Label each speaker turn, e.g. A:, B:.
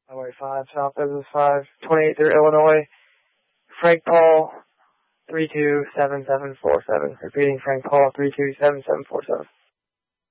A: Highway 5, South Business 5, 28 through Illinois. Frank Paul, 327747. Repeating, Frank Paul, 327747.